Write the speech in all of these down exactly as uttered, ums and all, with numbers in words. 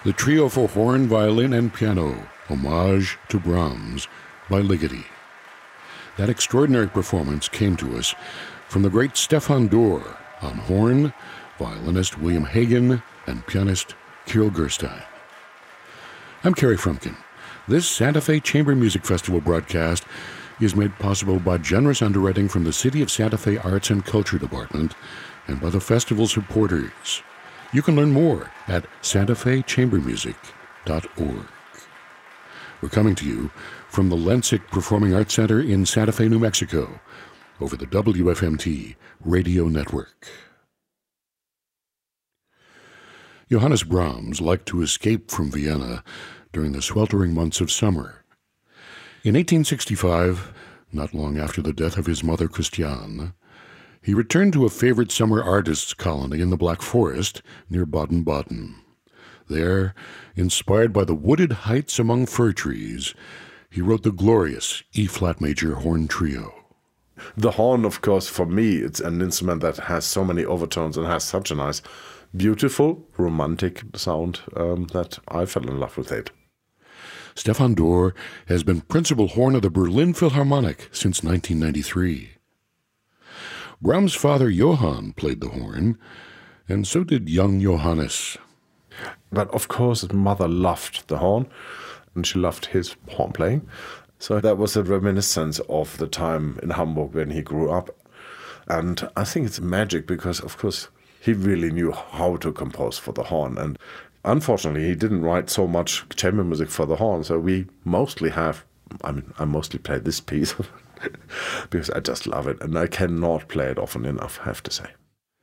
the trio for horn, violin, and piano, Homage to Brahms, by Ligeti. That extraordinary performance came to us from the great Stefan Dorr on horn, violinist William Hagen, and pianist Kirill Gerstein. I'm Kerry Frumkin. This Santa Fe Chamber Music Festival broadcast is made possible by generous underwriting from the City of Santa Fe Arts and Culture Department and by the festival supporters. You can learn more at santa fe chamber music dot org. We're coming to you from the Lensic Performing Arts Center in Santa Fe, New Mexico, over the W F M T radio network. Johannes Brahms liked to escape from Vienna during the sweltering months of summer. In eighteen sixty-five, not long after the death of his mother Christiane, he returned to a favorite summer artists' colony in the Black Forest near Baden-Baden. There, inspired by the wooded heights among fir trees, he wrote the glorious E-flat major horn trio. The horn, of course, for me, it's an instrument that has so many overtones and has such a nice, beautiful, romantic sound um, that I fell in love with it. Stefan Dorr has been principal horn of the Berlin Philharmonic since nineteen ninety-three. Brahms' father Johann played the horn, and so did young Johannes. But of course his mother loved the horn, and she loved his horn playing. So that was a reminiscence of the time in Hamburg when he grew up. And I think it's magic because, of course, he really knew how to compose for the horn. And unfortunately, he didn't write so much chamber music for the horn. So we mostly have, I mean, I mostly play this piece because I just love it. And I cannot play it often enough, I have to say.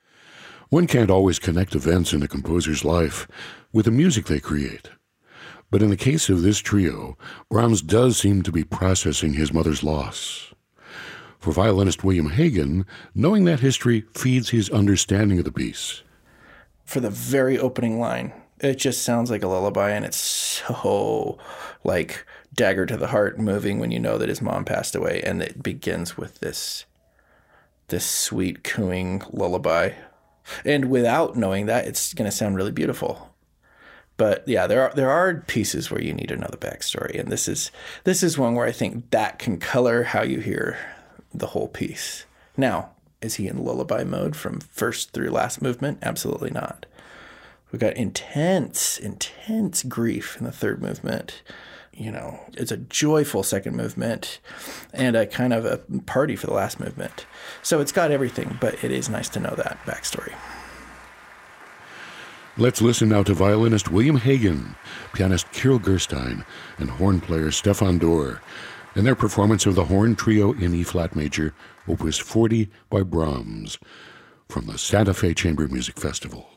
One can't always connect events in a composer's life with the music they create. But in the case of this trio, Brahms does seem to be processing his mother's loss. For violinist William Hagen, knowing that history feeds his understanding of the piece. For the very opening line, it just sounds like a lullaby, and it's so, like, dagger to the heart moving when you know that his mom passed away, and it begins with this, this sweet cooing lullaby. And without knowing that, it's going to sound really beautiful. But yeah, there are there are pieces where you need to know the backstory, and this is this is one where I think that can color how you hear the whole piece. Now, is he in lullaby mode from first through last movement? Absolutely not. We got intense, intense grief in the third movement. You know, it's a joyful second movement and a kind of a party for the last movement. So it's got everything, but it is nice to know that backstory. Let's listen now to violinist William Hagen, pianist Kirill Gerstein, and horn player Stefan Dorr, in their performance of the horn trio in E-flat major, Opus forty by Brahms, from the Santa Fe Chamber Music Festival.